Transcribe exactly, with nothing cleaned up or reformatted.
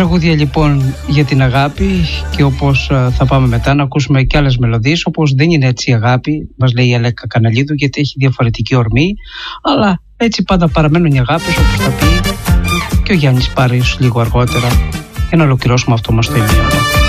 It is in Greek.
Τραγούδια λοιπόν για την αγάπη, και όπως θα πάμε μετά να ακούσουμε και άλλες μελωδίες, όπως Δεν είναι έτσι η αγάπη, μας λέει η Αλέκα Καναλίδου, γιατί έχει διαφορετική ορμή, αλλά έτσι πάντα παραμένουν οι αγάπες, όπως θα πει και ο Γιάννης Πάρης λίγο αργότερα, για να ολοκληρώσουμε αυτό μας το ημίωρο.